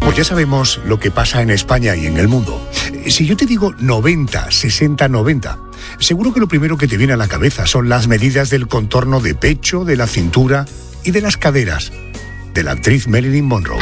Pues ya sabemos lo que pasa en España y en el mundo. Si yo te digo 90, 60, 90, seguro que lo primero que te viene a la cabeza son las medidas del contorno de pecho, de la cintura y de las caderas de la actriz Marilyn Monroe.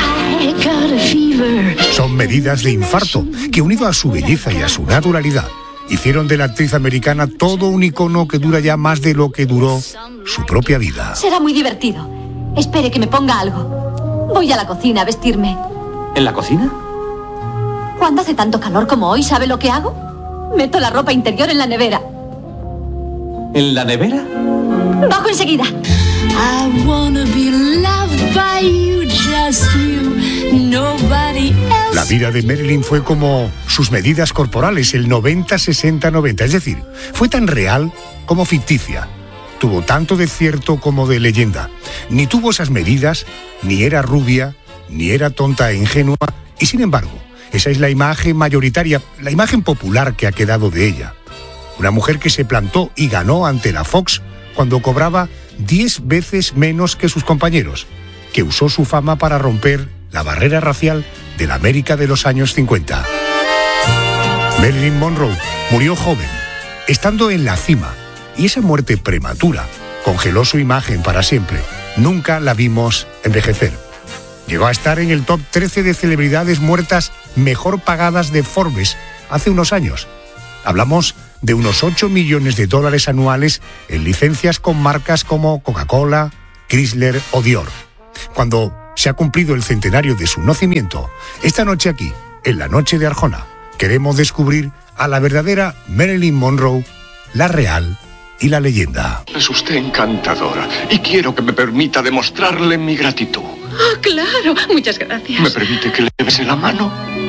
Son medidas de infarto que, unido a su belleza y a su naturalidad, hicieron de la actriz americana todo un icono que dura ya más de lo que duró su propia vida. Será muy divertido. Espere que me ponga algo. Voy a la cocina a vestirme. ¿En la cocina? Cuando hace tanto calor como hoy, ¿sabe lo que hago? Meto la ropa interior en la nevera. ¿En la nevera? Bajo enseguida. I wanna be loved by you, just you, nobody else. La vida de Marilyn fue como sus medidas corporales, el 90, 60, 90. Es decir, fue tan real como ficticia. Tuvo tanto de cierto como de leyenda. Ni tuvo esas medidas, ni era rubia, ni era tonta e ingenua. Y sin embargo, esa es la imagen mayoritaria, la imagen popular que ha quedado de ella. Una mujer que se plantó y ganó ante la Fox cuando cobraba 10 veces menos que sus compañeros, que usó su fama para romper la barrera racial de la América de los años 50. Marilyn Monroe murió joven, estando en la cima, y esa muerte prematura congeló su imagen para siempre. Nunca la vimos envejecer. Llegó a estar en el top 13 de celebridades muertas mejor pagadas de Forbes hace unos años. Hablamos de unos $8 millones anuales en licencias con marcas como Coca-Cola, Chrysler o Dior. Cuando se ha cumplido el centenario de su nacimiento, esta noche aquí, en la Noche de Arjona, queremos descubrir a la verdadera Marilyn Monroe, la real y la leyenda. Es usted encantadora y quiero que me permita demostrarle mi gratitud. Ah, claro. Muchas gracias. ¿Me permite que le bese la mano?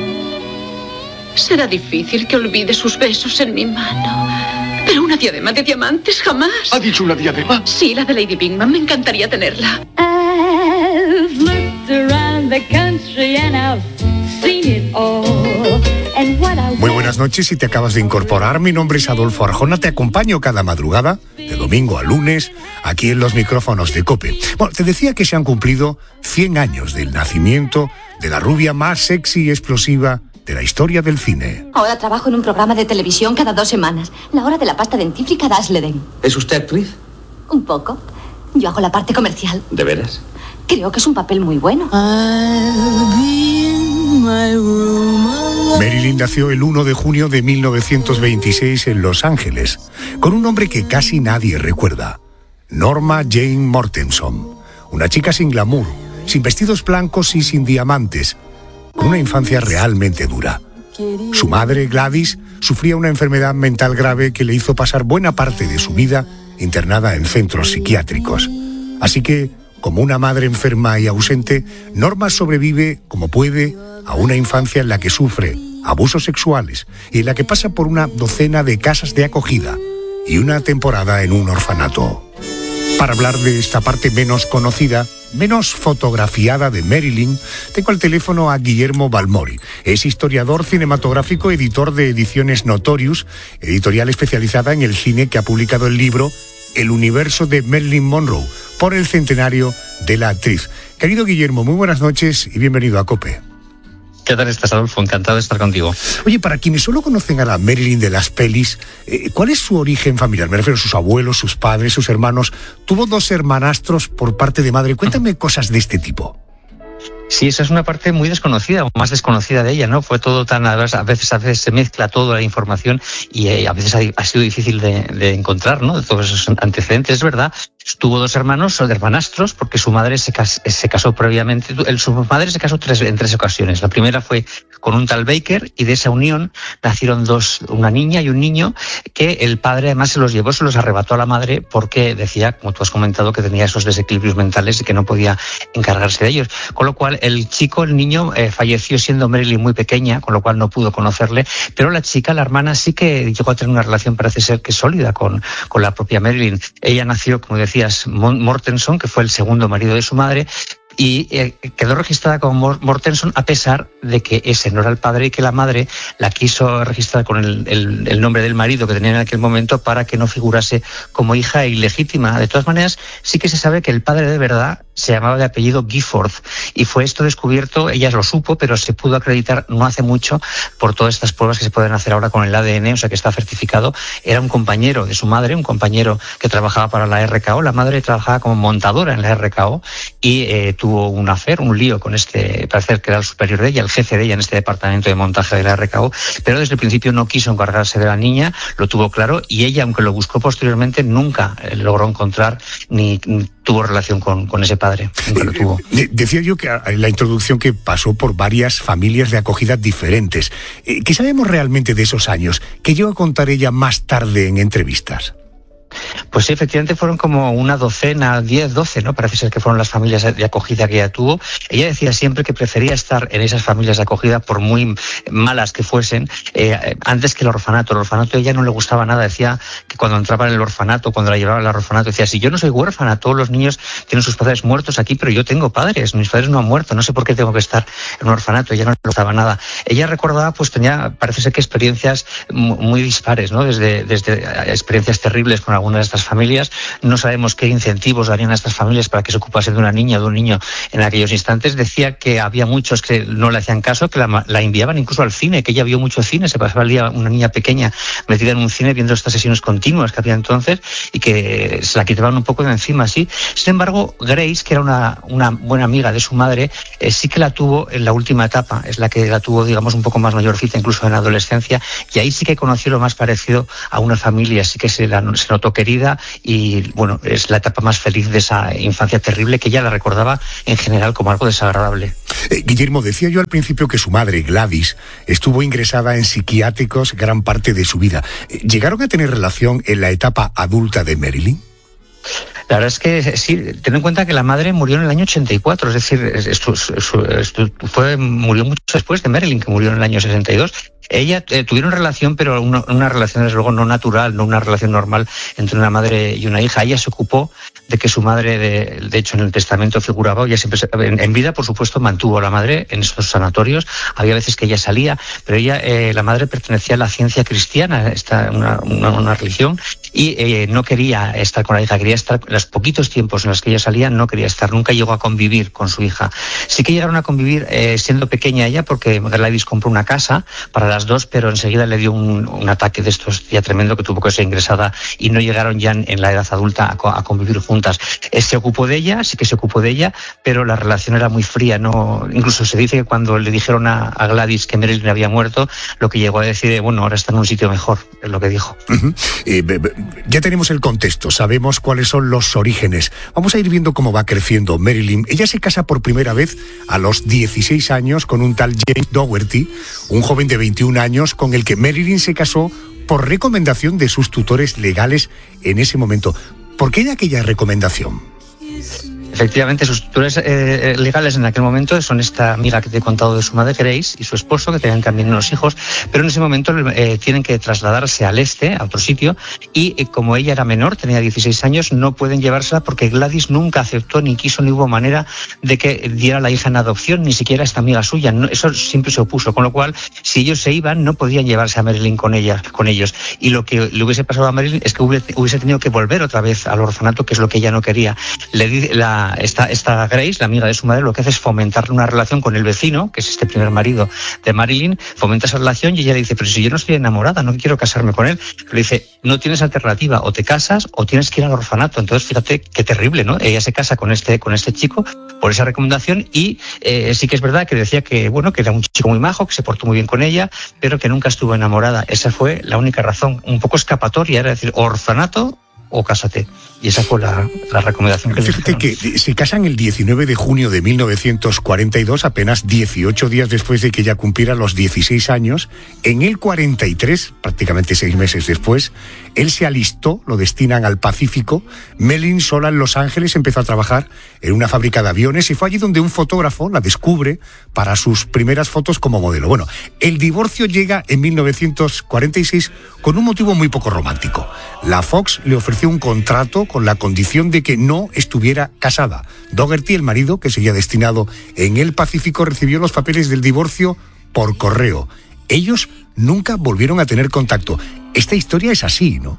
Será difícil que olvide sus besos en mi mano. Pero una diadema de diamantes jamás. ¿Ha dicho una diadema? Sí, la de Lady Bingman. Me encantaría tenerla. I've looked around the country and I've seen it all. And what I Muy buenas noches, si te acabas de incorporar, mi nombre es Adolfo Arjona, te acompaño cada madrugada, de domingo a lunes, aquí en los micrófonos de COPE. Bueno, te decía que se han cumplido 100 años del nacimiento de la rubia más sexy y explosiva de la historia del cine. Ahora trabajo en un programa de televisión cada 2 semanas. La hora de la pasta dentífrica de Ashleden. ¿Es usted actriz? Un poco. Yo hago la parte comercial. ¿De veras? Creo que es un papel muy bueno. Marilyn nació el 1 de junio de 1926 en Los Ángeles, con un nombre que casi nadie recuerda. Norma Jane Mortenson. Una chica sin glamour, sin vestidos blancos y sin diamantes, con una infancia realmente dura. Su madre, Gladys, sufría una enfermedad mental grave que le hizo pasar buena parte de su vida internada en centros psiquiátricos. Así que, como una madre enferma y ausente, Norma sobrevive como puede a una infancia en la que sufre abusos sexuales y en la que pasa por una docena de casas de acogida y una temporada en un orfanato. Para hablar de esta parte menos conocida, menos fotografiada de Marilyn, tengo al teléfono a Guillermo Balmori. Es historiador cinematográfico, editor de Ediciones Notorious, editorial especializada en el cine, que ha publicado el libro El universo de Marilyn Monroe, por el centenario de la actriz. Querido Guillermo, muy buenas noches y bienvenido a COPE. ¿Qué tal estás, Adolfo? Encantado de estar contigo. Oye, para quienes solo conocen a la Marilyn de las pelis, ¿cuál es su origen familiar? Me refiero a sus abuelos, sus padres, sus hermanos. Tuvo 2 hermanastros por parte de madre. Cuéntame cosas de este tipo. Sí, esa es una parte muy desconocida, o más desconocida de ella, ¿no? Fue todo tan, a veces se mezcla toda la información y a veces ha sido difícil de encontrar, ¿no? De todos esos antecedentes, es verdad. Tuvo 2 hermanos, hermanastros, porque su madre se casó previamente. Su madre se casó en 3 ocasiones. La primera fue con un tal Baker, y de esa unión nacieron 2, una niña y un niño, que el padre además se los arrebató a la madre porque decía, como tú has comentado, que tenía esos desequilibrios mentales y que no podía encargarse de ellos. Con lo cual el niño falleció siendo Marilyn muy pequeña, con lo cual no pudo conocerle, pero la chica, la hermana, sí que llegó a tener una relación, parece ser que sólida, con la propia Marilyn. Ella nació, como decías, Mortenson, que fue el segundo marido de su madre, y quedó registrada como Mortenson a pesar de que ese no era el padre y que la madre la quiso registrar con el nombre del marido que tenía en aquel momento para que no figurase como hija ilegítima. De todas maneras, sí que se sabe que el padre de verdad se llamaba de apellido Gifford, y fue esto descubierto, ella lo supo, pero se pudo acreditar no hace mucho por todas estas pruebas que se pueden hacer ahora con el ADN, o sea que está certificado. Era un compañero de su madre, un compañero que trabajaba para la RKO, la madre trabajaba como montadora en la RKO y tuvo un affair, un lío con este, parece que era el superior de ella, el jefe de ella en este departamento de montaje de la RKO, pero desde el principio no quiso encargarse de la niña, lo tuvo claro, y ella, aunque lo buscó posteriormente, nunca logró encontrar ni tuvo relación con ese padre, nunca lo tuvo. Decía yo que en la introducción que pasó por varias familias de acogida diferentes. ¿Qué sabemos realmente de esos años? ¿Qué llegó a contar ella más tarde en entrevistas? Pues sí, efectivamente fueron como una docena, 10, 12, ¿no? Parece ser que fueron las familias de acogida que ella tuvo. Ella decía siempre que prefería estar en esas familias de acogida, por muy malas que fuesen, antes que el orfanato. El orfanato a ella no le gustaba nada. Decía que cuando entraba en el orfanato, cuando la llevaban al orfanato, decía, si yo no soy huérfana, todos los niños tienen sus padres muertos aquí, pero yo tengo padres, mis padres no han muerto, no sé por qué tengo que estar en un orfanato. Ella no le gustaba nada. Ella recordaba, pues parece ser que experiencias muy dispares, ¿no? Desde experiencias terribles con algunas de estas familias. No sabemos qué incentivos darían a estas familias para que se ocupase de una niña o de un niño en aquellos instantes. Decía que había muchos que no le hacían caso, que la enviaban incluso al cine, que ella vio mucho cine, se pasaba el día una niña pequeña metida en un cine viendo estas sesiones continuas que había entonces y que se la quitaban un poco de encima, sí. Sin embargo, Grace, que era una buena amiga de su madre, sí que la tuvo en la última etapa, es la que la tuvo, digamos, un poco más mayorcita, incluso en la adolescencia, y ahí sí que conoció lo más parecido a una familia, sí que se notó querida, y bueno, es la etapa más feliz de esa infancia terrible que ella la recordaba en general como algo desagradable. Guillermo, decía yo al principio que su madre, Gladys, estuvo ingresada en psiquiátricos gran parte de su vida. ¿Llegaron a tener relación en la etapa adulta de Marilyn? La verdad es que sí, ten en cuenta que la madre murió en el año 84, es decir, murió mucho después de Marilyn, que murió en el año 62. Ella tuvieron relación, pero una relación desde luego no natural, no una relación normal entre una madre y una hija. Ella se ocupó de que su madre, de hecho en el testamento figuraba, ella siempre en vida por supuesto mantuvo a la madre en estos sanatorios. Había veces que ella salía, pero ella, la madre pertenecía a la ciencia cristiana, una religión, y no quería estar con la hija, quería estar los poquitos tiempos en los que ella salía, no quería estar, nunca llegó a convivir con su hija. Sí que llegaron a convivir siendo pequeña ella, porque Gladys compró una casa para las dos, pero enseguida le dio un ataque de estos ya tremendo que tuvo que ser ingresada y no llegaron ya en la edad adulta a convivir juntas. Se ocupó de ella, sí que se ocupó de ella, pero la relación era muy fría, ¿no? Incluso se dice que cuando le dijeron a Gladys que Marilyn había muerto, lo que llegó a decir, bueno, ahora está en un sitio mejor, es lo que dijo. Ya tenemos el contexto, sabemos cuáles son los orígenes. Vamos a ir viendo cómo va creciendo Marilyn. Ella se casa por primera vez a los 16 años con un tal James Dougherty, un joven de 21 años con el que Marilyn se casó por recomendación de sus tutores legales en ese momento. ¿Por qué de aquella recomendación? Efectivamente, sus tutores legales en aquel momento son esta amiga que te he contado de su madre, Grace, y su esposo, que tenían también unos hijos, pero en ese momento tienen que trasladarse al este, a otro sitio, y como ella era menor, tenía 16 años, no pueden llevársela porque Gladys nunca aceptó, ni quiso, ni hubo manera de que diera la hija en adopción, ni siquiera esta amiga suya, no, eso siempre se opuso, con lo cual, si ellos se iban, no podían llevarse a Marilyn con ellos, y lo que le hubiese pasado a Marilyn es que hubiese tenido que volver otra vez al orfanato, que es lo que ella no quería. Esta Grace, la amiga de su madre, lo que hace es fomentarle una relación con el vecino, que es este primer marido de Marilyn, fomenta esa relación y ella le dice, pero si yo no estoy enamorada, no quiero casarme con él. Pero le dice, no tienes alternativa, o te casas o tienes que ir al orfanato. Entonces, fíjate qué terrible, ¿no? Ella se casa con este chico por esa recomendación y sí que es verdad que decía que, bueno, que era un chico muy majo, que se portó muy bien con ella, pero que nunca estuvo enamorada. Esa fue la única razón, un poco escapatoria, era decir, orfanato o cásate. Y esa fue la recomendación que le dijeron. Fíjate que se casan el 19 de junio de 1942, apenas 18 días después de que ella cumpliera los 16 años. En el 43, prácticamente 6 meses después, él se alistó, lo destinan al Pacífico. Marilyn, sola en Los Ángeles, empezó a trabajar en una fábrica de aviones y fue allí donde un fotógrafo la descubre para sus primeras fotos como modelo. Bueno, el divorcio llega en 1946 con un motivo muy poco romántico. La Fox le ofreció estableció un contrato con la condición de que no estuviera casada. Dougherty, el marido, que seguía destinado en el Pacífico, recibió los papeles del divorcio por correo. Ellos nunca volvieron a tener contacto. Esta historia es así, ¿no?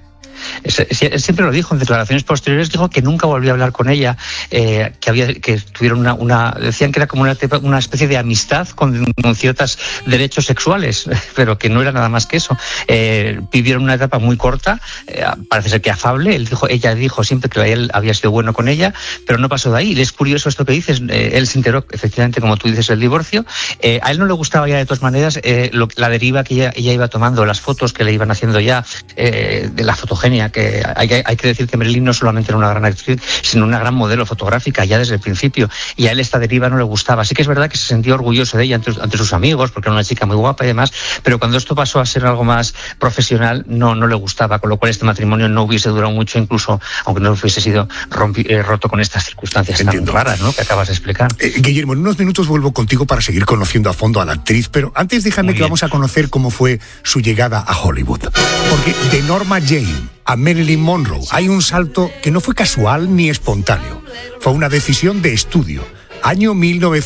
Él siempre lo dijo en declaraciones posteriores, dijo que nunca volvió a hablar con ella, que tuvieron decían que era como una especie de amistad con ciertos derechos sexuales, pero que no era nada más que eso. Vivieron una etapa muy corta, parece ser que afable. Ella dijo siempre que él había sido bueno con ella, pero no pasó de ahí. Es curioso esto que dices. Él se enteró, efectivamente, como tú dices, el divorcio. A él no le gustaba ya de todas maneras la deriva que ella iba tomando, las fotos que le iban haciendo ya, de la fotogenia, que hay que decir que Marilyn no solamente era una gran actriz, sino una gran modelo fotográfica ya desde el principio, y a él esta deriva no le gustaba. Así que es verdad que se sentía orgulloso de ella ante sus amigos, porque era una chica muy guapa y demás, pero cuando esto pasó a ser algo más profesional, no le gustaba, con lo cual este matrimonio no hubiese durado mucho, incluso aunque no hubiese sido roto con estas circunstancias tan raras, ¿no?, que acabas de explicar. Guillermo, en unos minutos vuelvo contigo para seguir conociendo a fondo a la actriz, pero antes déjame que vamos a conocer cómo fue su llegada a Hollywood. Porque de Norma Jane a Marilyn Monroe hay un salto que no fue casual ni espontáneo. Fue una decisión de estudio. Año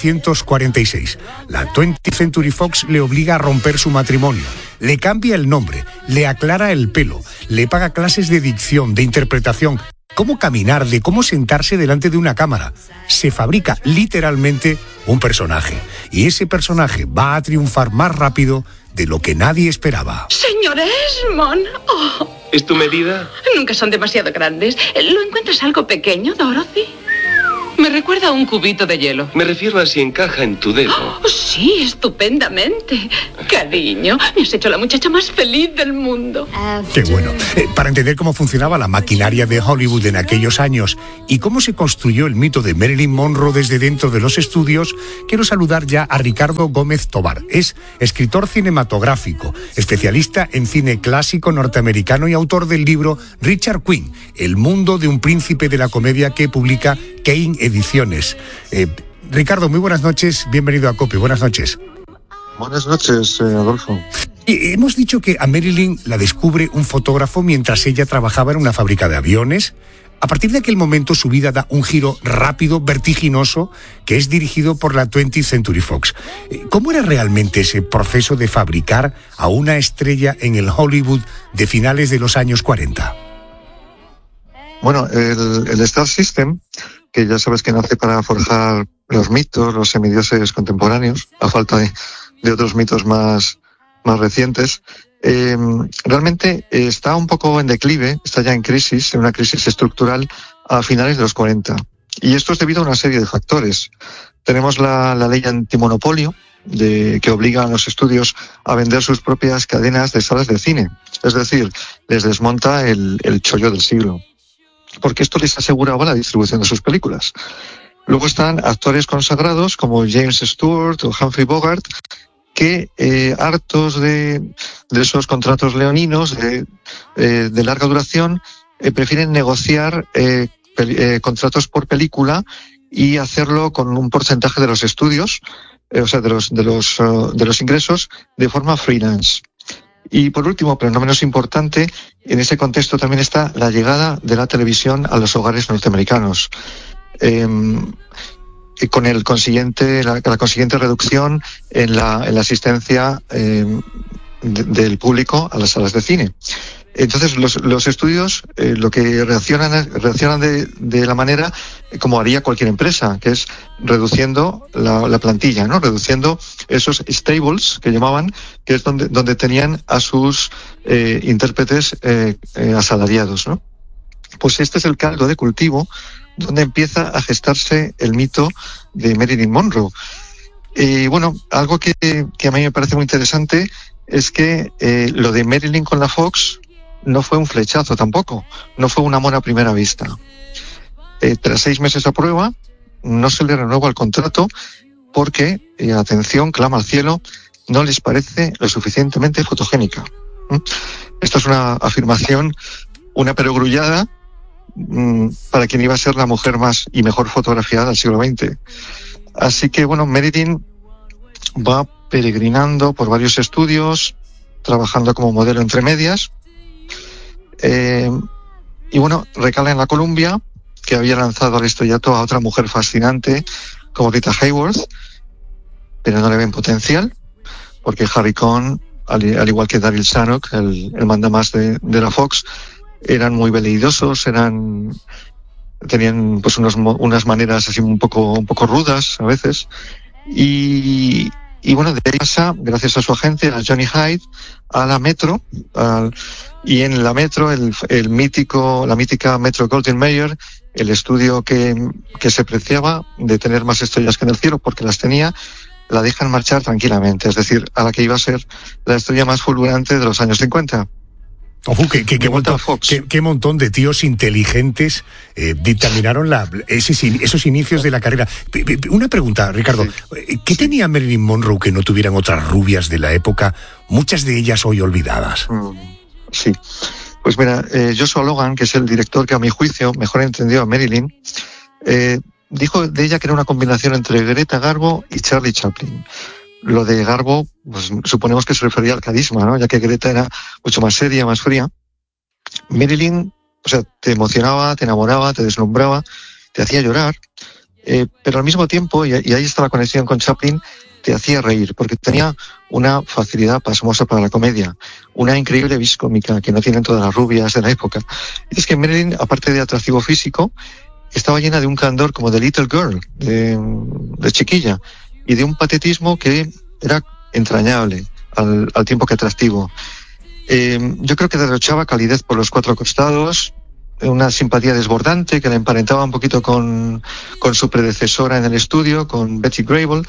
1946. La 20th Century Fox le obliga a romper su matrimonio. Le cambia el nombre, le aclara el pelo, le paga clases de dicción, de interpretación, cómo caminar, de cómo sentarse delante de una cámara. Se fabrica literalmente un personaje. Y ese personaje va a triunfar más rápido de lo que nadie esperaba. Señor Esmond. Oh. ¿Es tu medida? Nunca son demasiado grandes. ¿Lo encuentras algo pequeño, Dorothy? Me recuerda a un cubito de hielo. Me refiero a si encaja en tu dedo. Oh, sí, estupendamente. Cariño, me has hecho la muchacha más feliz del mundo. Qué bueno. Para entender cómo funcionaba la maquinaria de Hollywood en aquellos años y cómo se construyó el mito de Marilyn Monroe desde dentro de los estudios, quiero saludar ya a Ricardo Gómez Tobar. Es escritor cinematográfico, especialista en cine clásico norteamericano y autor del libro Richard Quinn, El mundo de un príncipe de la comedia, que publica Kane Ediciones. Ricardo, muy buenas noches, bienvenido a COPE, buenas noches. Buenas noches, Adolfo. Y hemos dicho que a Marilyn la descubre un fotógrafo mientras ella trabajaba en una fábrica de aviones. A partir de aquel momento su vida da un giro rápido, vertiginoso, que es dirigido por la 20th Century Fox. ¿Cómo era realmente ese proceso de fabricar a una estrella en el Hollywood de finales de los años 40? Bueno, el Star System, que ya sabes que nace para forjar los mitos, los semidioses contemporáneos, a falta de otros mitos más recientes, realmente está un poco en declive, está ya en crisis, en una crisis estructural a finales de los 40. Y esto es debido a una serie de factores. Tenemos la ley antimonopolio, que obliga a los estudios a vender sus propias cadenas de salas de cine. Es decir, les desmonta el chollo del siglo, porque esto les aseguraba la distribución de sus películas. Luego están actores consagrados como James Stewart o Humphrey Bogart, que hartos de esos contratos leoninos de larga duración, prefieren negociar contratos por película y hacerlo con un porcentaje de los estudios, o sea, de los ingresos, de forma freelance. Y por último, pero no menos importante, en ese contexto también está la llegada de la televisión a los hogares norteamericanos, con la consiguiente reducción en la asistencia del público a las salas de cine. Entonces los estudios lo que reaccionan de la manera como haría cualquier empresa, que es reduciendo la plantilla, ¿no? Reduciendo esos stables que llamaban, que es donde tenían a sus intérpretes asalariados, ¿no? Pues este es el caldo de cultivo donde empieza a gestarse el mito de Marilyn Monroe. Y bueno, algo que a mí me parece muy interesante es que lo de Marilyn con la Fox no fue un flechazo tampoco, no fue un amor a primera vista. Tras 6 meses a prueba, no se le renueva el contrato porque, atención, clama al cielo, no les parece lo suficientemente fotogénica. Esta es una afirmación, una perogrullada para quien iba a ser la mujer más y mejor fotografiada del siglo XX. Así que, bueno, Marilyn va peregrinando por varios estudios, trabajando como modelo entre medias, Y bueno, recala en la Columbia, que había lanzado al estrellato a otra mujer fascinante como Rita Hayworth, pero no le ven potencial, porque Harry Cohn, al igual que Daryl Zanuck, el mandamás de la Fox, eran muy veleidosos, tenían pues unas maneras así un poco rudas a veces, y bueno, de ahí pasa, gracias a su agente, a Johnny Hyde, a la Metro, y en la Metro, la mítica Metro Goldwyn Mayer, el estudio que se preciaba de tener más estrellas que en el cielo, porque las tenía, la dejan marchar tranquilamente, es decir, a la que iba a ser la estrella más fulgurante de los años 50. Qué montón de tíos inteligentes dictaminaron esos inicios de la carrera. Una pregunta, Ricardo. Sí. ¿Qué tenía Marilyn Monroe que no tuvieran otras rubias de la época, muchas de ellas hoy olvidadas? Sí. Pues mira, Joshua Logan, que es el director que a mi juicio mejor entendió a Marilyn, dijo de ella que era una combinación entre Greta Garbo y Charlie Chaplin. Lo de Garbo, pues suponemos que se refería al carisma, ¿no? Ya que Greta era mucho más seria, más fría. Marilyn, o sea, te emocionaba, te enamoraba, te deslumbraba, te hacía llorar, pero al mismo tiempo, y ahí está la conexión con Chaplin, te hacía reír, porque tenía una facilidad pasmosa para la comedia, una increíble vis cómica que no tienen todas las rubias de la época. Y es que Marilyn, aparte de atractivo físico, estaba llena de un candor como de little girl, de chiquilla, y de un patetismo que era entrañable al tiempo que atractivo. Yo creo que derrochaba calidez por los cuatro costados, una simpatía desbordante que la emparentaba un poquito con su predecesora en el estudio, con Betty Grable,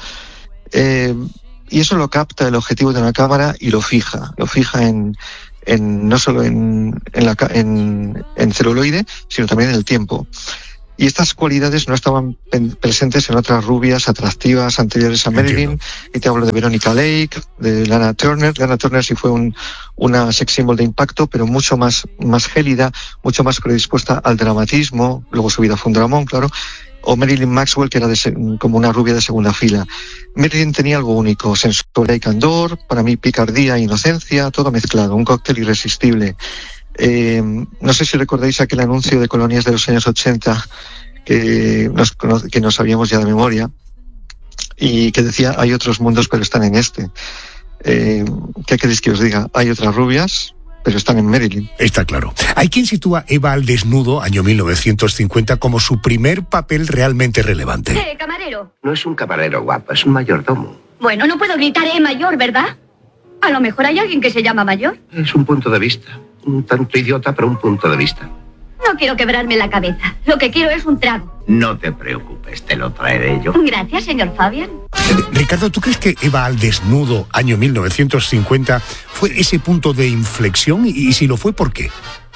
y eso lo capta el objetivo de una cámara y lo fija no solo en celuloide, sino también en el tiempo. Y estas cualidades no estaban presentes en otras rubias atractivas anteriores a Marilyn. Entiendo. Y te hablo de Veronica Lake, de Lana Turner. Lana Turner sí fue una sex symbol de impacto, pero mucho más gélida, mucho más predispuesta al dramatismo. Luego su vida fue un dramón, claro. O Marilyn Maxwell, que era como una rubia de segunda fila. Marilyn tenía algo único, sensualidad y candor, para mí picardía e inocencia, todo mezclado, un cóctel irresistible. No sé si recordáis aquel anuncio de colonias de los años 80 que nos sabíamos ya de memoria y que decía: hay otros mundos pero están en este. ¿Qué queréis que os diga? Hay otras rubias pero están en Marilyn. Está claro. Hay quien sitúa Eva al desnudo, año 1950, como su primer papel realmente relevante. Camarero. No es un camarero, guapo, es un mayordomo. Bueno, no puedo gritar mayor, ¿verdad? A lo mejor hay alguien que se llama mayor. Es un punto de vista. Un tanto idiota, pero un punto de vista. No quiero quebrarme la cabeza. Lo que quiero es un trago. No te preocupes, te lo traeré yo. Gracias, señor Fabian. Ricardo, ¿tú crees que Eva al desnudo, año 1950, fue ese punto de inflexión? Y si lo fue, ¿por qué?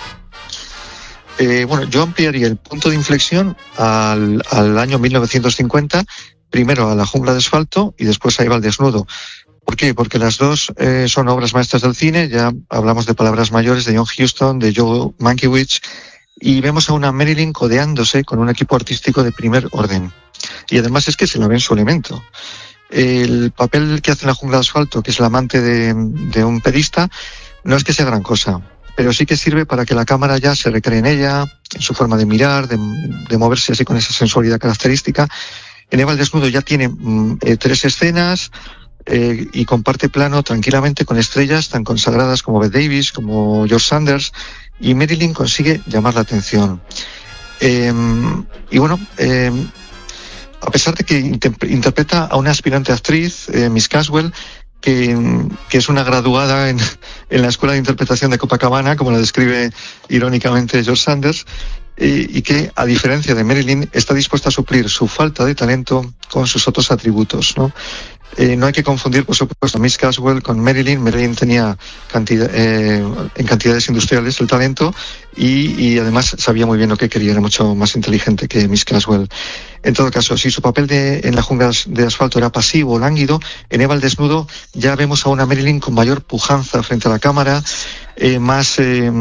Bueno, yo ampliaría el punto de inflexión al año 1950, primero a La jungla de asfalto y después a Eva al desnudo. ¿Por qué? Porque las dos son obras maestras del cine. Ya hablamos de Palabras mayores, de John Huston, de Joe Mankiewicz, y vemos a una Marilyn codeándose con un equipo artístico de primer orden. Y además es que se la ve en su elemento. El papel que hace en La jungla de asfalto, que es la amante de un pedista, no es que sea gran cosa, pero sí que sirve para que la cámara ya se recree en ella, en su forma de mirar, de moverse así con esa sensualidad característica. En Eva al desnudo ya tiene 3 escenas, y comparte plano tranquilamente con estrellas tan consagradas como Bette Davis, como George Sanders, y Marilyn consigue llamar la atención. Y bueno, a pesar de que interpreta a una aspirante actriz, Miss Caswell, que es una graduada en la Escuela de Interpretación de Copacabana, como la describe irónicamente George Sanders, y que, a diferencia de Marilyn, está dispuesta a suplir su falta de talento con sus otros atributos, ¿no? No hay que confundir, por supuesto, a Miss Caswell con Marilyn. Marilyn tenía en cantidades industriales el talento y además sabía muy bien lo que quería, era mucho más inteligente que Miss Caswell. En todo caso, si su papel en La jungla de asfalto era pasivo o lánguido, en Eva al desnudo ya vemos a una Marilyn con mayor pujanza frente a la cámara, más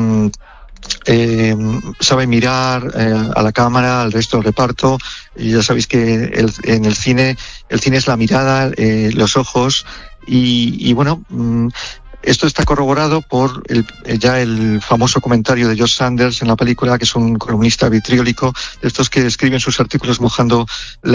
sabe mirar a la cámara, al resto del reparto. Y ya sabéis que en el cine es la mirada, los ojos, y bueno, Esto está corroborado por el famoso comentario de Josh Sanders en la película, que es un columnista vitriólico, de estos que escriben sus artículos mojando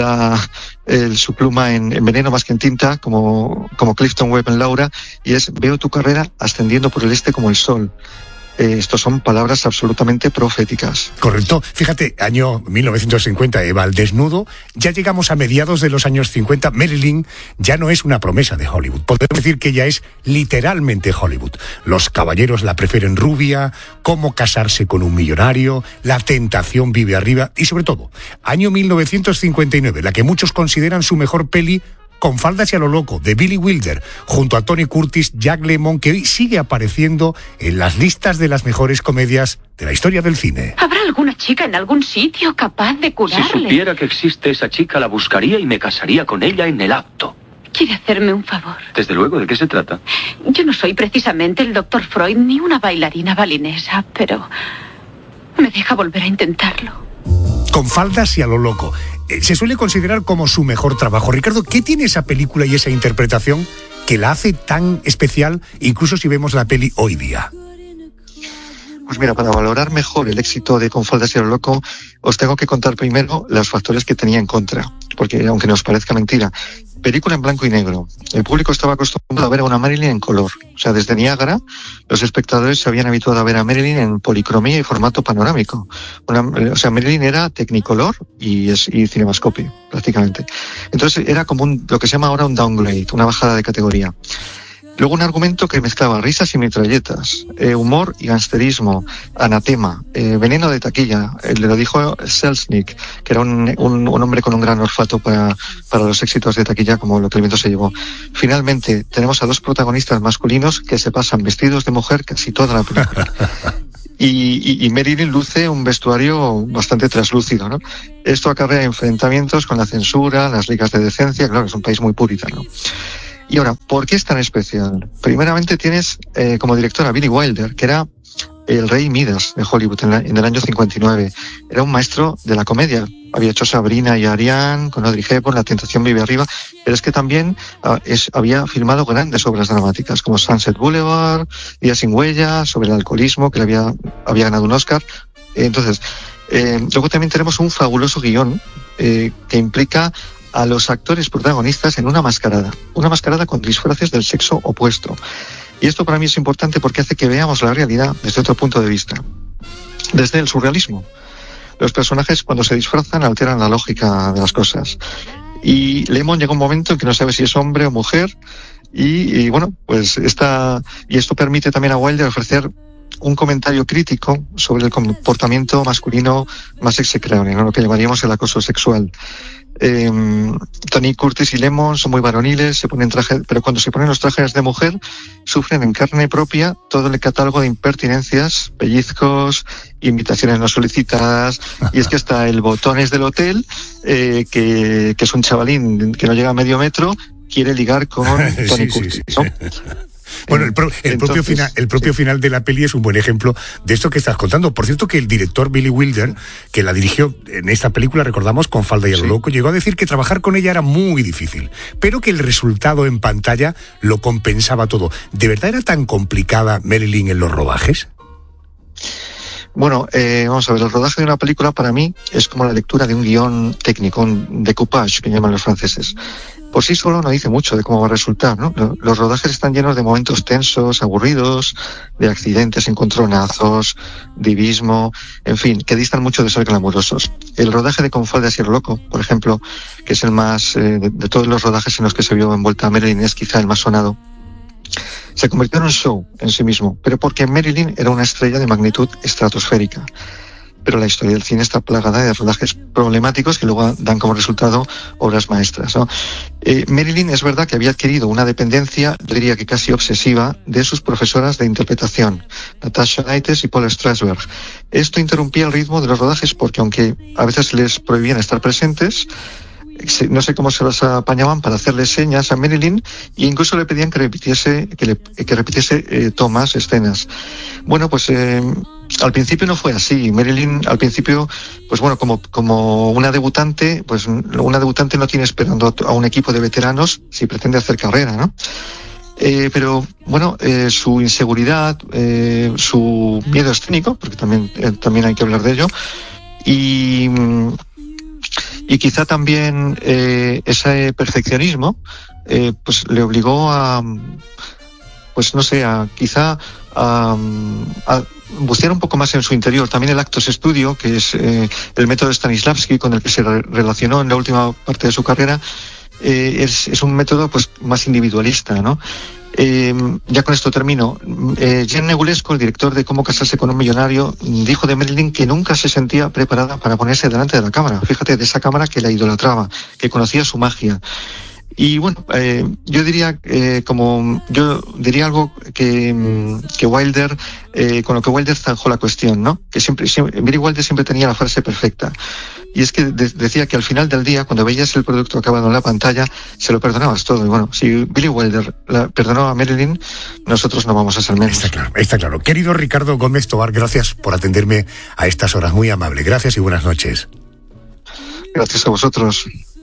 su pluma en veneno más que en tinta, como Clifton Webb en Laura, y es: veo tu carrera ascendiendo por el este como el sol. Estos son palabras absolutamente proféticas. Correcto. Fíjate, año 1950, Eva, al desnudo. Ya llegamos a mediados de los años 50. Marilyn ya no es una promesa de Hollywood. Podemos decir que ella es literalmente Hollywood. Los caballeros la prefieren rubia, cómo casarse con un millonario, la tentación vive arriba y, sobre todo, año 1959, la que muchos consideran su mejor peli, Con faldas y a lo loco, de Billy Wilder, junto a Tony Curtis, Jack Lemmon, que hoy sigue apareciendo en las listas de las mejores comedias de la historia del cine. ¿Habrá alguna chica en algún sitio capaz de curarle? Si supiera que existe esa chica, la buscaría y me casaría con ella en el acto. ¿Quiere hacerme un favor? Desde luego, ¿de qué se trata? Yo no soy precisamente el Dr. Freud ni una bailarina balinesa, pero me deja volver a intentarlo. Con faldas y a lo loco. Se suele considerar como su mejor trabajo. Ricardo, ¿qué tiene esa película y esa interpretación que la hace tan especial, incluso si vemos la peli hoy día? Pues mira, para valorar mejor el éxito de Con faldas y a lo loco, os tengo que contar primero los factores que tenía en contra, porque aunque nos parezca mentira, película en blanco y negro. El público estaba acostumbrado a ver a una Marilyn en color. O sea, desde Niágara, los espectadores se habían habituado a ver a Marilyn en policromía y formato panorámico. Marilyn era Technicolor y Cinemascope, prácticamente. Entonces era como lo que se llama ahora un downgrade, una bajada de categoría. Luego un argumento que mezclaba risas y metralletas, humor y gangsterismo, anatema, veneno de taquilla. Le lo dijo Selznick, que era un hombre con un gran olfato para los éxitos de taquilla, como lo que el viento se llevó. Finalmente, tenemos a dos protagonistas masculinos que se pasan vestidos de mujer casi toda la película. Y Marilyn luce un vestuario bastante traslúcido, ¿no? Esto acarrea enfrentamientos con la censura, las ligas de decencia. Claro, es un país muy puritano. Y ahora, ¿por qué es tan especial? Primeramente tienes como director a Billy Wilder, que era el rey Midas de Hollywood en el año 59. Era un maestro de la comedia. Había hecho Sabrina y Ariane, con Audrey Hepburn, La tentación vive arriba, pero es que también había filmado grandes obras dramáticas, como Sunset Boulevard, Días sin huella, sobre el alcoholismo, que le había ganado un Oscar. Entonces, luego también tenemos un fabuloso guión que implica a los actores protagonistas en una mascarada con disfraces del sexo opuesto. Y esto para mí es importante porque hace que veamos la realidad desde otro punto de vista, desde el surrealismo. Los personajes, cuando se disfrazan, alteran la lógica de las cosas. Y Lemmon llega un momento en que no sabe si es hombre o mujer, y bueno, pues esto permite también a Wilder ofrecer un comentario crítico sobre el comportamiento masculino más execrable, ¿no? Lo que llamaríamos el acoso sexual. Tony Curtis y Lemmon son muy varoniles, se ponen trajes, pero cuando se ponen los trajes de mujer sufren en carne propia todo el catálogo de impertinencias, pellizcos, invitaciones no solicitadas, y es que hasta el botones del hotel, que es un chavalín que no llega a medio metro, quiere ligar con Tony Curtis, ¿no? Bueno, el propio final de la peli es un buen ejemplo de esto que estás contando. Por cierto, que el director Billy Wilder, que la dirigió en esta película, recordamos, Con falda y a lo loco, llegó a decir que trabajar con ella era muy difícil, pero que el resultado en pantalla lo compensaba todo. ¿De verdad era tan complicada Marilyn en los rodajes? Bueno, vamos a ver, el rodaje de una película para mí es como la lectura de un guión técnico, un découpage, que llaman los franceses. Por sí solo no dice mucho de cómo va a resultar, ¿no? Los rodajes están llenos de momentos tensos, aburridos, de accidentes, encontronazos, divismo, en fin, que distan mucho de ser glamurosos. El rodaje de Con faldas y a lo loco, por ejemplo, que es el más, de todos los rodajes en los que se vio envuelta Marilyn, es quizá el más sonado, se convirtió en un show en sí mismo, pero porque Marilyn era una estrella de magnitud estratosférica. Pero la historia del cine está plagada de rodajes problemáticos que luego dan como resultado obras maestras, ¿no? Marilyn es verdad que había adquirido una dependencia, yo diría que casi obsesiva, de sus profesoras de interpretación, Natasha Nightes y Paul Strasberg. Esto interrumpía el ritmo de los rodajes porque, aunque a veces les prohibían estar presentes, no sé cómo se las apañaban para hacerle señas a Marilyn, e incluso le pedían que repitiese tomas, escenas. Bueno, pues al principio no fue así. Marilyn, al principio, pues bueno, como una debutante, pues una debutante no tiene esperando a un equipo de veteranos si pretende hacer carrera, ¿no? Pero bueno, su inseguridad, su miedo escénico, porque también hay que hablar de ello, y quizá también ese perfeccionismo pues le obligó a, pues no sé, a bucear un poco más en su interior. También el Actos Studio, que es el método Stanislavski con el que se relacionó en la última parte de su carrera, es un método pues más individualista, ¿no? Ya con esto termino. Jean Negulesco, el director de Cómo casarse con un millonario, dijo de Marilyn que nunca se sentía preparada para ponerse delante de la cámara. Fíjate, de esa cámara que la idolatraba, que conocía su magia. Y bueno, yo diría algo que Wilder, con lo que Wilder zanjó la cuestión, ¿no? Que Billy Wilder siempre tenía la frase perfecta. Y es que decía que al final del día, cuando veías el producto acabado en la pantalla, se lo perdonabas todo. Y bueno, si Billy Wilder perdonó a Marilyn, nosotros no vamos a ser menos. Está claro. Querido Ricardo Gómez Tobar, gracias por atenderme a estas horas. Muy amable. Gracias y buenas noches. Gracias a vosotros.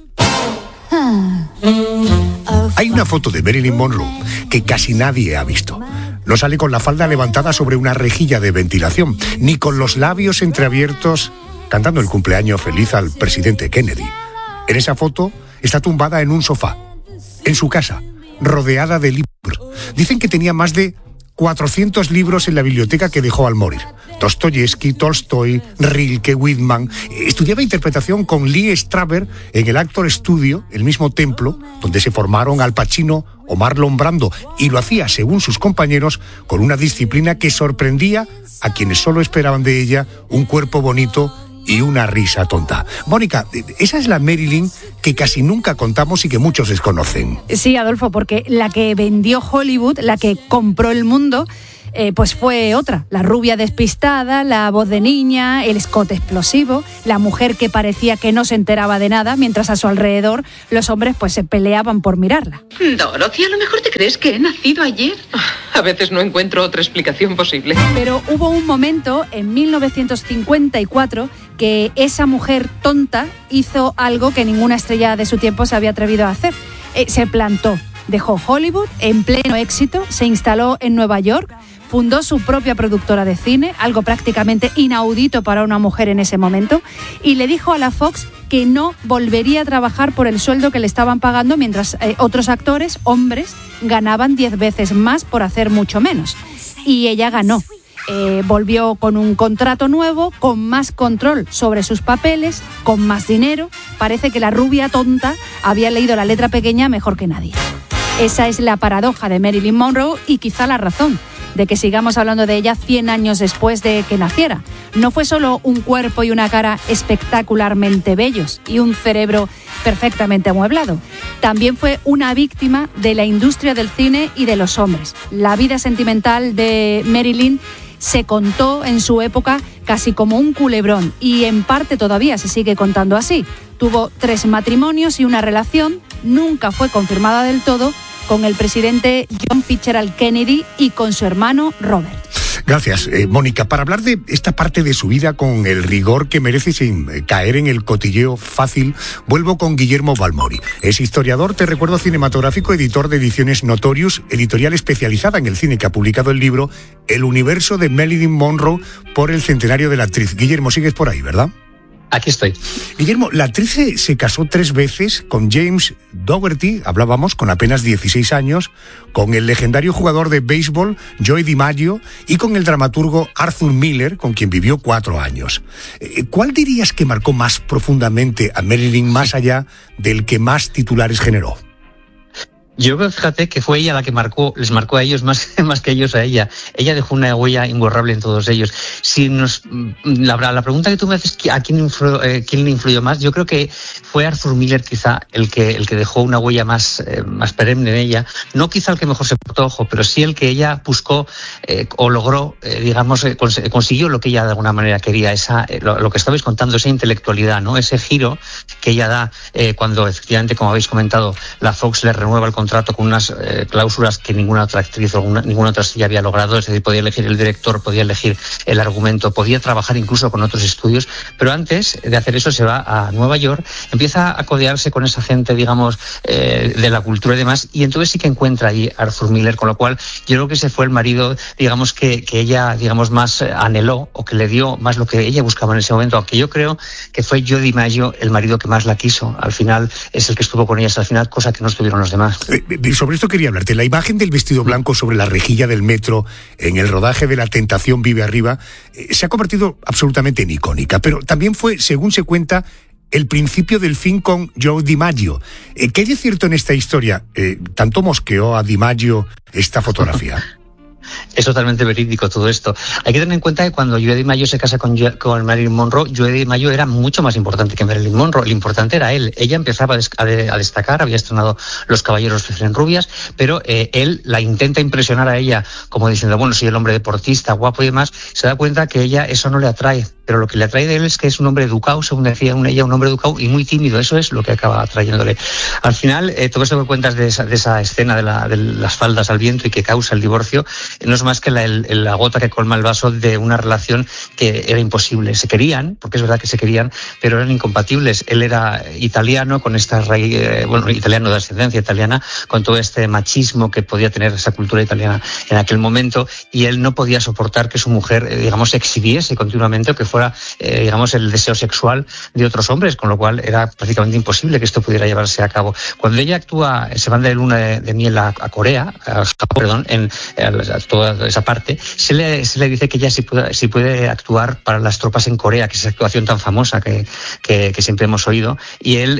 Hay una foto de Marilyn Monroe que casi nadie ha visto. No sale con la falda levantada sobre una rejilla de ventilación, ni con los labios entreabiertos cantando el cumpleaños feliz al presidente Kennedy. En esa foto está tumbada en un sofá, en su casa, rodeada de libros. Dicen que tenía más de 400 libros en la biblioteca que dejó al morir. Dostoyevsky, Tolstoy, Rilke, Whitman. Estudiaba interpretación con Lee Strasberg en el Actor Studio, el mismo templo donde se formaron Al Pacino o Marlon Brando, y lo hacía, según sus compañeros, con una disciplina que sorprendía a quienes solo esperaban de ella un cuerpo bonito y una risa tonta. Mónica, esa es la Marilyn que casi nunca contamos y que muchos desconocen. Sí, Adolfo, porque la que vendió Hollywood, la que compró el mundo, pues fue otra, la rubia despistada, la voz de niña, el escote explosivo, la mujer que parecía que no se enteraba de nada, mientras a su alrededor los hombres pues se peleaban por mirarla. Dorothy, ¿a lo mejor te crees que he nacido ayer? A veces no encuentro otra explicación posible. Pero hubo un momento, en 1954, que esa mujer tonta hizo algo que ninguna estrella de su tiempo se había atrevido a hacer. Se plantó, dejó Hollywood en pleno éxito, se instaló en Nueva York, fundó su propia productora de cine, algo prácticamente inaudito para una mujer en ese momento, y le dijo a la Fox que no volvería a trabajar por el sueldo que le estaban pagando, mientras otros actores, hombres, ganaban 10 veces más por hacer mucho menos. Y ella ganó. Volvió con un contrato nuevo, con más control sobre sus papeles, con más dinero. Parece que la rubia tonta había leído la letra pequeña mejor que nadie. Esa es la paradoja de Marilyn Monroe y quizá la razón de que sigamos hablando de ella 100 años después de que naciera. No fue solo un cuerpo y una cara espectacularmente bellos y un cerebro perfectamente amueblado. También fue una víctima de la industria del cine y de los hombres. La vida sentimental de Marilyn se contó en su época casi como un culebrón y en parte todavía se sigue contando así. Tuvo 3 matrimonios y una relación, nunca fue confirmada del todo, con el presidente John Fitzgerald Kennedy y con su hermano Robert. Gracias, Mónica. Para hablar de esta parte de su vida con el rigor que merece sin caer en el cotilleo fácil, vuelvo con Guillermo Balmori. Es historiador, te recuerdo, cinematográfico, editor de Ediciones Notorious, editorial especializada en el cine, que ha publicado el libro El universo de Marilyn Monroe por el centenario de la actriz. Guillermo, sigues por ahí, ¿verdad? Aquí estoy. Guillermo, la actriz se casó 3 veces con James Dougherty, hablábamos, con apenas 16 años, con el legendario jugador de béisbol Joey DiMaggio y con el dramaturgo Arthur Miller, con quien vivió 4 años. ¿Cuál dirías que marcó más profundamente a Marilyn, más allá del que más titulares generó? Yo creo, fíjate, que fue ella la que les marcó a ellos más que ellos a ella. Ella dejó una huella imborrable en todos ellos. Si la pregunta que tú me haces, ¿a quién le influyó más? Yo creo que fue Arthur Miller quizá el que dejó una huella más perenne en ella. No quizá el que mejor se portó, ojo, pero sí el que ella buscó o logró, consiguió lo que ella de alguna manera quería, lo que estabais contando, esa intelectualidad, ¿no? Ese giro que ella da cuando efectivamente, como habéis comentado, la Fox le renueva el contrato con unas cláusulas que ninguna otra actriz o ninguna otra estrella había logrado, es decir, podía elegir el director, podía elegir el argumento, podía trabajar incluso con otros estudios, pero antes de hacer eso se va a Nueva York, empieza a codearse con esa gente, digamos, de la cultura y demás, y entonces sí que encuentra ahí a Arthur Miller, con lo cual yo creo que ese fue el marido, digamos, que ella, digamos, más anheló, o que le dio más lo que ella buscaba en ese momento, aunque yo creo que fue Joe DiMaggio el marido que más la quiso. Al final es el que estuvo con ella hasta el final, cosa que no estuvieron los demás. Sobre esto quería hablarte. La imagen del vestido blanco sobre la rejilla del metro en el rodaje de La Tentación vive arriba se ha convertido absolutamente en icónica, pero también fue, según se cuenta, el principio del fin con Joe DiMaggio. ¿Qué hay de cierto en esta historia? ¿Tanto mosqueó a DiMaggio esta fotografía? Es totalmente verídico todo esto. Hay que tener en cuenta que cuando Joe DiMaggio se casa con Marilyn Monroe, Joe DiMaggio era mucho más importante que Marilyn Monroe. El importante era él. Ella empezaba a destacar, había estrenado Los Caballeros prefieren rubias, pero él la intenta impresionar a ella como diciendo, bueno, soy el hombre deportista, guapo y demás. Se da cuenta que ella eso no le atrae, pero lo que le atrae de él es que es un hombre educado, según decía ella, un hombre educado y muy tímido. Eso es lo que acaba atrayéndole. Al final, todo esto que cuentas de esa escena de las faldas al viento y que causa el divorcio, no es más que la gota que colma el vaso de una relación que era imposible. Se querían, porque es verdad que se querían, pero eran incompatibles. Él era italiano, con esta raíz, italiano de ascendencia italiana, con todo este machismo que podía tener esa cultura italiana en aquel momento, y él no podía soportar que su mujer, digamos, se exhibiese continuamente, o que fuera, digamos, el deseo sexual de otros hombres, con lo cual era prácticamente imposible que esto pudiera llevarse a cabo. Cuando ella actúa, se van de luna de miel a Corea, a Japón, perdón, a toda esa parte, se le dice que ella sí puede actuar para las tropas en Corea, que es esa actuación tan famosa que siempre hemos oído, y él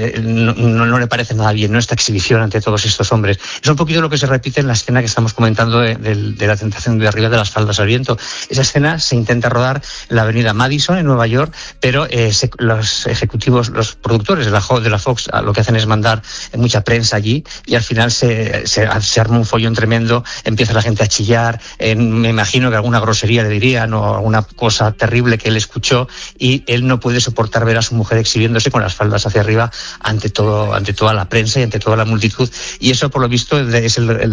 no le parece nada bien, ¿no?, esta exhibición ante todos estos hombres. Es un poquito lo que se repite en la escena que estamos comentando de La Tentación de arriba de las faldas al viento. Esa escena se intenta rodar en la avenida Madison, en Nueva York, pero los ejecutivos, los productores de la Fox, lo que hacen es mandar mucha prensa allí, y al final se arma un follón tremendo, empieza la gente a chillar, me imagino que alguna grosería le dirían o alguna cosa terrible que él escuchó, y él no puede soportar ver a su mujer exhibiéndose con las faldas hacia arriba ante toda la prensa y ante toda la multitud, y eso por lo visto es el